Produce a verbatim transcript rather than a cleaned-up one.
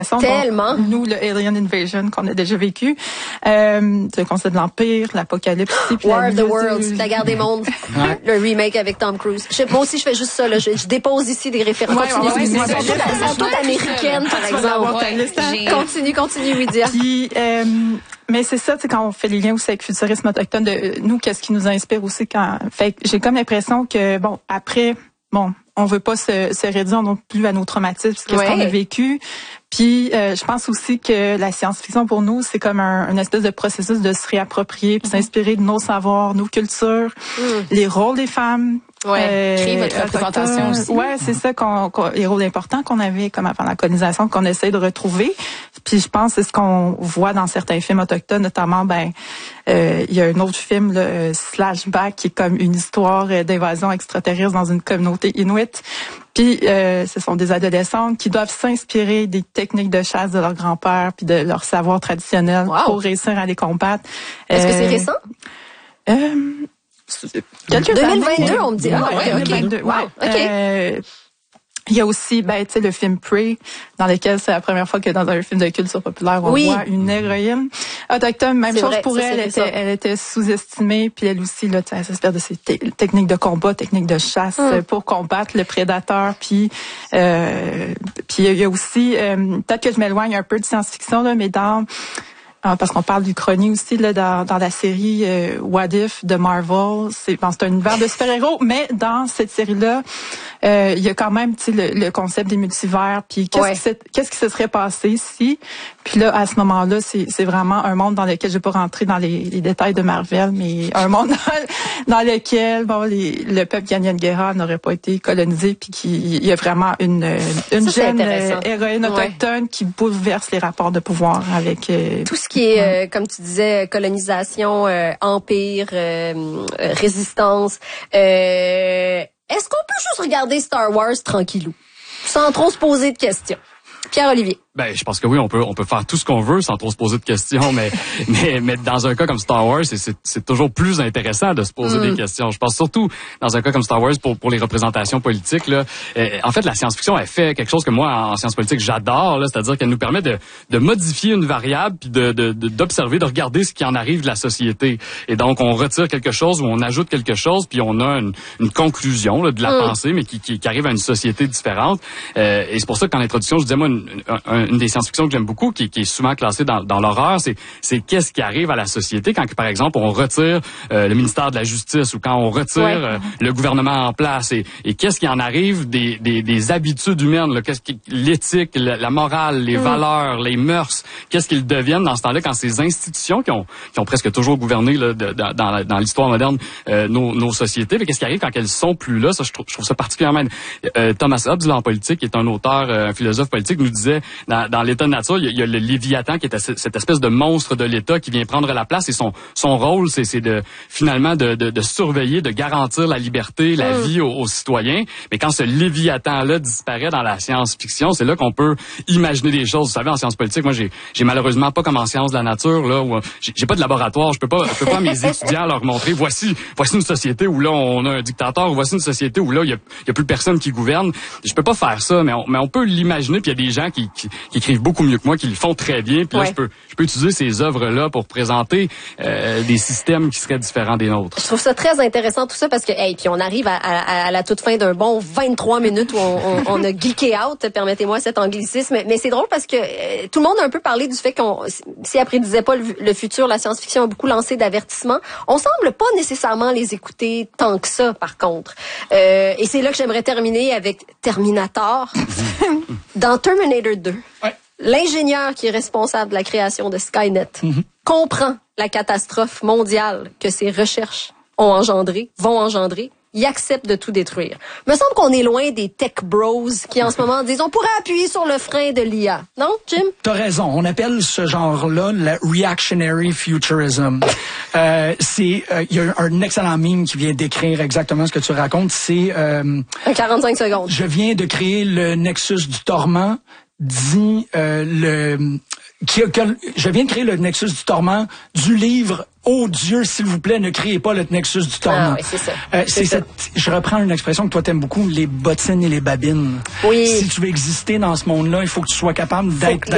Tellement. Donc, nous, le Alien Invasion qu'on a déjà vécu, euh, le concept de l'Empire, l'Apocalypse, puis War la of the Worlds, la guerre des mondes, le remake avec Tom Cruise. Je, moi aussi, je fais juste ça. Là. Je, je dépose ici des références. Ouais, ouais, ouais, elles sont, toutes, sont toutes américaines, par exemple. Ouais, continue, continue, Lydia. Puis, euh, mais c'est ça, tu sais, quand on fait les liens aussi avec futurisme autochtone, de nous, qu'est-ce qui nous inspire aussi quand. Fait j'ai comme l'impression que bon, après, bon. On veut pas se, se réduire non plus à nos traumatismes, qu'est-ce ouais. qu'on a vécu. Puis, euh, je pense aussi que la science-fiction, pour nous, c'est comme un, une espèce de processus de se réapproprier, puis mm-hmm. s'inspirer de nos savoirs, nos cultures, mm. les rôles des femmes. Ouais, euh, créer votre représentation aussi. Ouais, c'est ça qu'on, qu'on, les rôles importants qu'on avait comme avant la colonisation, qu'on essaie de retrouver. Puis je pense que c'est ce qu'on voit dans certains films autochtones, notamment, ben, euh, il y a un autre film, là, Slashback, qui est comme une histoire d'invasion extraterrestre dans une communauté inuit. Puis euh, ce sont des adolescentes qui doivent s'inspirer des techniques de chasse de leur grand-père puis de leur savoir traditionnel wow. pour réussir à les combattre. Est-ce euh, que c'est récent? Euh, Quelques deux mille vingt-deux, années. On me dit. Ah, ouais, ouais, okay. Ouais. Wow. Okay. Euh, il y a aussi, ben, tu sais, le film Prey, dans lequel c'est la première fois que dans un film de culture populaire, on oui. voit une héroïne autochtone. Même c'est chose vrai, pour ça, elle, elle était, elle était sous-estimée, puis elle aussi, là, tu sais, elle s'espère de ses te- techniques de combat, techniques de chasse mm. pour combattre le prédateur. Puis, euh, puis il y a aussi, euh, peut-être que je m'éloigne un peu de science-fiction là, mais dans parce qu'on parle d'Uchronie aussi là dans, dans la série euh, What If de Marvel, c'est bon, c'est un univers de super-héros, mais dans cette série-là, euh, il y a quand même tu sais le, le concept des multivers, puis qu'est-ce ouais. qui se, qu'est-ce qui se serait passé si, puis là à ce moment-là, c'est c'est vraiment un monde dans lequel je vais pas rentrer dans les, les détails de Marvel, mais un monde dans, dans lequel bon les, le peuple Ganyan Guerra n'aurait pas été colonisé, puis qu'il y a vraiment une une Ça, jeune euh, héroïne autochtone ouais. qui bouleverse les rapports de pouvoir avec euh, tout ce qui est, euh, comme tu disais, colonisation, euh, empire, euh, euh, résistance. Euh, est-ce qu'on peut juste regarder Star Wars tranquillou, sans trop se poser de questions? Pierre-Olivier. Ben, je pense que oui, on peut, on peut faire tout ce qu'on veut sans trop se poser de questions, mais, mais, mais dans un cas comme Star Wars, c'est, c'est, c'est toujours plus intéressant de se poser mm. des questions. Je pense surtout dans un cas comme Star Wars pour, pour les représentations politiques, là. Euh, en fait, la science-fiction, elle fait quelque chose que moi, en science politique, j'adore, là. C'est-à-dire qu'elle nous permet de, de modifier une variable puis de, de, de, d'observer, de regarder ce qui en arrive de la société. Et donc, on retire quelque chose ou on ajoute quelque chose puis on a une, une conclusion, là, de la mm. pensée, mais qui, qui, qui arrive à une société différente. Euh, et c'est pour ça qu'en introduction, je disais, moi, une, un, une des science-fiction que j'aime beaucoup, qui, qui est souvent classée dans, dans l'horreur, c'est, c'est qu'est-ce qui arrive à la société quand, par exemple, on retire euh, le ministère de la Justice ou quand on retire ouais. euh, le gouvernement en place et, et qu'est-ce qui en arrive des, des, des habitudes humaines, là, qu'est-ce qui, l'éthique, la, la morale, les mmh. valeurs, les mœurs, qu'est-ce qu'ils deviennent dans ce temps-là quand ces institutions qui ont, qui ont presque toujours gouverné là, de, de, dans, la, dans l'histoire moderne euh, nos, nos sociétés, mais qu'est-ce qui arrive quand elles sont plus là? Ça, je trouve, je trouve ça particulièrement... Euh, Thomas Hobbes, là, en politique, qui est un auteur, euh, un philosophe politique, nous disait dans, dans l'état de nature, il y, a, il y a le Léviathan qui est cette espèce de monstre de l'État qui vient prendre la place et son son rôle, c'est, c'est de finalement de, de, de surveiller, de garantir la liberté, la mmh. vie aux, aux citoyens. Mais quand ce Léviathan-là disparaît dans la science-fiction, c'est là qu'on peut imaginer des choses. Vous savez, en sciences politiques, moi, j'ai, j'ai malheureusement pas comme en sciences de la nature, là, où j'ai, j'ai pas de laboratoire, je peux pas, je peux pas à mes étudiants leur montrer, voici, voici une société où là on a un dictateur, ou voici une société où là il y a, il y a plus personne qui gouverne. Je peux pas faire ça, mais on, mais on peut l'imaginer. Puis il y a des gens qui, qui, qui écrivent beaucoup mieux que moi, qui le font très bien. Puis là, ouais. je peux, je peux utiliser ces œuvres-là pour présenter euh, des systèmes qui seraient différents des nôtres. Je trouve ça très intéressant tout ça parce que, hey, puis on arrive à, à, à la toute fin d'un bon vingt-trois minutes où on, on, on a geeké out, permettez-moi cet anglicisme. Mais c'est drôle parce que euh, tout le monde a un peu parlé du fait qu'on, si elle prédisait pas le, le futur, la science-fiction a beaucoup lancé d'avertissements. On semble pas nécessairement les écouter tant que ça, par contre. Euh, et c'est là que j'aimerais terminer avec Terminator. Dans Terminator deux. Ouais. L'ingénieur qui est responsable de la création de Skynet mm-hmm. comprend la catastrophe mondiale que ses recherches ont engendré, vont engendrer. Il accepte de tout détruire. Me semble qu'on est loin des tech bros qui en ce moment disent on pourrait appuyer sur le frein de l'I A. Non, Jim? T'as raison. On appelle ce genre-là le reactionary futurism. euh, c'est, il euh, y a un excellent meme qui vient décrire exactement ce que tu racontes. C'est euh, un quarante-cinq secondes. Je viens de créer le Nexus du Torment. Dit euh, le que, que, je viens de créer le Nexus du Torment du livre Oh Dieu, s'il vous plaît, ne créez pas le Nexus du Torment. Ah, oui, c'est ça. Euh, c'est, c'est cette, je reprends une expression que toi t'aimes beaucoup, les bottines et les babines. Oui. Si tu veux exister dans ce monde-là, il faut que tu sois capable d'être, d'être